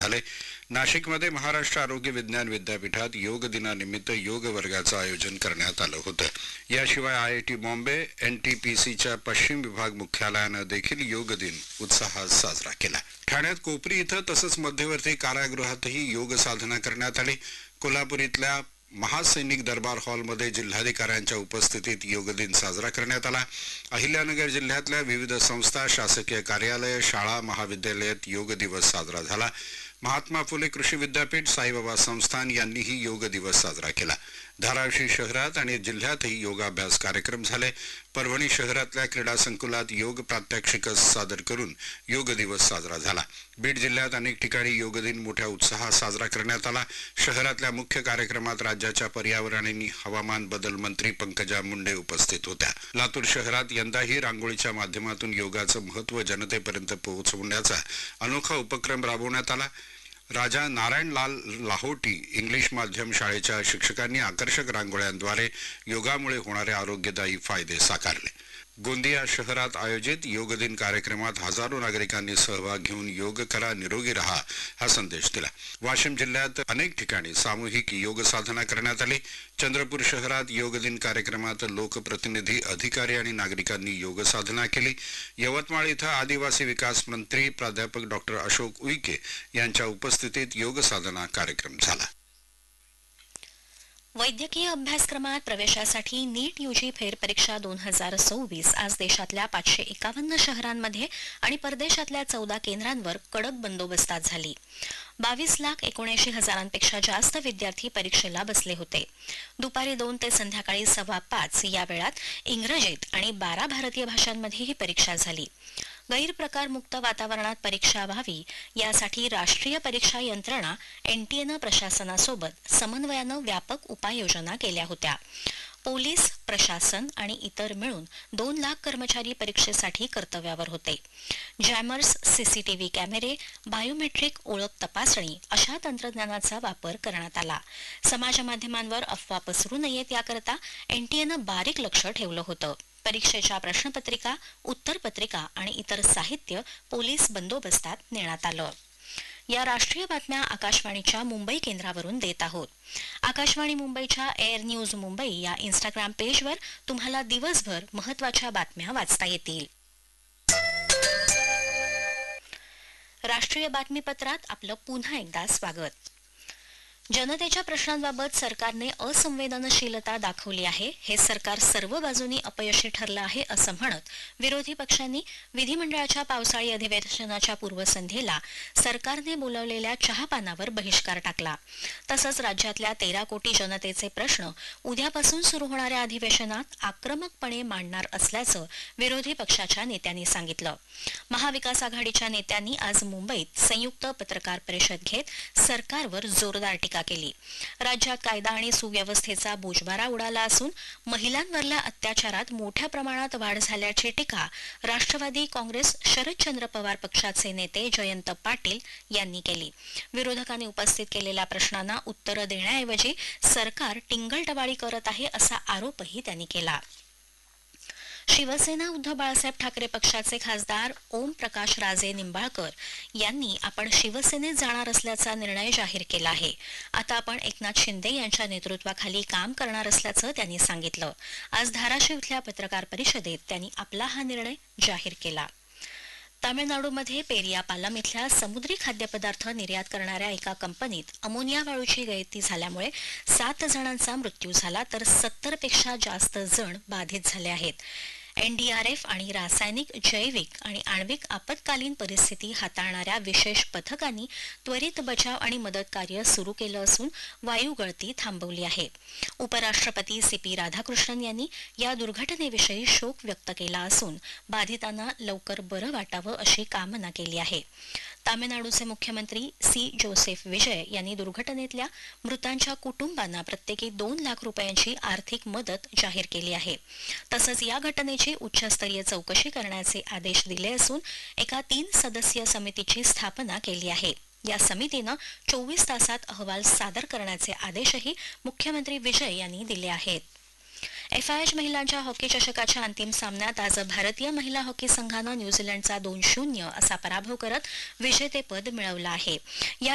आले. नाशिकमध्ये महाराष्ट्र आरोग्य विज्ञान विद्यापीठात योग दिनानिमित्त योग वर्गाचं आयोजन करण्यात आलं होतं. याशिवाय IIT बॉम्बे NTPCच्या पश्चिम विभाग मुख्यालयानं देखील योग दिन उत्साहात साजरा केला. ठाण्यात कोपरी इथं तसंच मध्यवर्ती कारागृहातही योग साधना करण्यात आली. कोल्हापूर इथल्या महासैनिक दरबार हॉलमध्ये जिल्हाधिकाऱ्यांच्या उपस्थितीत योग दिन साजरा करण्यात आला. अहिल्यानगर जिल्ह्यातल्या विविध संस्था, शासकीय कार्यालय, शाळा, महाविद्यालयात योग दिवस साजरा झाला. महात्मा फुले कृषी विद्यापीठ, साईबाबा संस्थान यांनीही योग दिवस साजरा केला. धाराशिव शहरात आणि जिल्ह्यातही योगाभ्यास कार्यक्रम झाले. परभणी शहरातल्या क्रीडा संकुलात योग प्रात्यक्षिक सादर करून योग दिवस साजरा झाला. बीड जिल्ह्यात अनेक ठिकाणी योग दिन मोठ्या उत्साहात साजरा करण्यात आला. शहरातल्या मुख्य कार्यक्रमात राज्याच्या पर्यावरण आणि हवामान बदल मंत्री पंकजा मुंडे उपस्थित होत्या. लातूर शहरात यंदाही रांगोळीच्या माध्यमातून योगाचं महत्त्व जनतेपर्यंत पोहोचवण्याचा अनोखा उपक्रम राबवण्यात आला. राजा नारायणलाल लाहोटी इंग्लिश माध्यम शाळेच्या शिक्षकांनी आकर्षक रांगोळ्यांद्वारे योगामुळे होणारे आरोग्यदायी फायदे साकारले. गोंदिया शहरात आयोजित योग दिन कार्यक्रमात हजारो नागरिकांनी सहभाग घेऊन योग करा, निरोगी रहा हा संदेश दिला. वाशिम जिल्ह्यात अनेक ठिकाणी सामूहिक योग साधना करण्यात आली. चंद्रपूर शहरात योग दिन कार्यक्रमात लोकप्रतिनिधी, अधिकारी आणि नागरिकांनी योग साधना केली. यवतमाळ इथं आदिवासी विकास मंत्री प्राध्यापक डॉक्टर अशोक उईके यांच्या उपस्थितीत योग साधना कार्यक्रम झाला. वैद्यकीय अभ्यासक्रमात प्रवेशासाठी नीट UG फेरपरीक्षा 2024 आज देशातल्या 551 शहरांमध्ये आणि परदेशातल्या 14 केंद्रांवर कडक बंदोबस्तात झाली. 22,79,000पेक्षा जास्त विद्यार्थी परीक्षेला बसले होते. दुपारी 2 ते संध्याकाळी 5:15 या वेळात इंग्रजीत आणि 12 भारतीय भाषांमध्ये ही परीक्षा झाली. गैरप्रकारमुक्त वातावरणात परीक्षा व्हावी यासाठी राष्ट्रीय परीक्षा यंत्रणा NTAनं प्रशासनासोबत समन्वयानं व्यापक उपाययोजना केल्या होत्या. पोलीस, प्रशासन आणि इतर मिळून 2 लाख कर्मचारी परीक्षेसाठी कर्तव्यावर होते. जॅमर्स, CCTV कॅमेरे, बायोमेट्रिक ओळख तपासणी अशा तंत्रज्ञानाचा वापर करण्यात आला. समाज माध्यमांवर अफवा पसरू नयेत याकरता NTAनं बारीक लक्ष ठेवलं होतं. परीक्षेच्या प्रश्नपत्रिका, उत्तरपत्रिका आणि इतर साहित्य पोलीस बंदोबस्तात नेण्यात आलं. या राष्ट्रीय बातम्या आकाशवाणीच्या मुंबई केंद्रावरून देत आहोत. आकाशवाणी मुंबईच्या एअर न्यूज मुंबई या Instagram पेजवर तुम्हाला दिवसभर महत्त्वाच्या बातम्या वाचता येतील. राष्ट्रीय बातमीपत्रात आपलं पुन्हा एकदा स्वागत. जनतेच्या प्रश्नांबाबत सरकारने असंवेदनशीलता दाखवली आहे. हे सरकार सर्व बाजूंनी अपयशी ठरलं आहे असं म्हणत विरोधी पक्षांनी विधिमंडळाच्या पावसाळी अधिवेशनाच्या पूर्वसंध्येला सरकारने बोलावलेल्या चहापानावर बहिष्कार टाकला. तसंच राज्यातल्या 13 कोटी जनतेचे प्रश्न उद्यापासून सुरू होणाऱ्या अधिवेशनात आक्रमकपणे मांडणार असल्याचं विरोधी पक्षाच्या नेत्यांनी सांगितलं. महाविकास आघाडीच्या नेत्यांनी आज मुंबईत संयुक्त पत्रकार परिषद घेत सरकारवर जोरदार टीका केली. राज्यात कायदा आणि सुव्यवस्थेचा बोजबारा उडाला असून महिलांवरल्या अत्याचारात मोठ्या प्रमाणात वाढ झाल्याची टीका राष्ट्रवादी काँग्रेस शरदचंद्र पवार पक्षाचे नेते जयंत पाटील यांनी केली. विरोधकांनी उपस्थित केलेल्या प्रश्नांना उत्तरं देण्याऐवजी सरकार टिंगलटवाळी करत आहे असा आरोपही त्यांनी केला. शिवसेना उद्धव बाळासाहेब ठाकरे पक्षाचे खासदार ओम प्रकाश राजे निंबाळकर यांनी आपण शिवसेनेत जाणार असल्याचा निर्णय जाहीर केला आहे. आता आपण एकनाथ शिंदे यांच्या नेतृत्वाखाली काम करणार असल्याचं त्यांनी सांगितलं. आज धाराशिव इथल्या पत्रकार परिषदेत त्यांनी आपला हा निर्णय जाहीर केला. तामिळनाडूमध्ये पेरियापालम इथल्या समुद्री खाद्यपदार्थ निर्यात करणाऱ्या एका कंपनीत अमोनिया वाळूची गळती झाल्यामुळे 7 जणांचा मृत्यू झाला तर 70 पेक्षा जास्त जण बाधित झाले आहेत. NDRF आणि रासायनिक, जैविक आणि आण्विक आपत्कालीन परिस्थिती हाताळणाऱ्या विशेष पथकांनी त्वरित बचाव आणि मदत कार्य सुरू केलं असून वायू गळती थांबवली आहे. उपराष्ट्रपती CP राधाकृष्णन यांनी या दुर्घटनेविषयी शोक व्यक्त केला असून बाधितांना लवकर बरं वाटावं अशी कामना केली आहे. तामिळनाडूचे मुख्यमंत्री C. जोसेफ विजय यांनी दुर्घटनेतल्या मृतांच्या कुटुंबांना प्रत्येकी 2 लाख रुपयांची आर्थिक मदत जाहीर केली आहे. तसंच या घटनेची उच्चस्तरीय चौकशी करण्याचे आदेश दिले असून एका 3 सदस्यीय समितीची स्थापना केली आहे. या समितीनं 24 तासात अहवाल सादर करण्याचे आदेशही मुख्यमंत्री विजय यांनी दिले आहेत. FIH महिलांच्या हॉकी चषकाच्या अंतिम सामन्यात आज भारतीय महिला हॉकी संघानं न्यूझीलंडचा 2-0 असा पराभव करत विजेतेपद मिळवलं आहे. या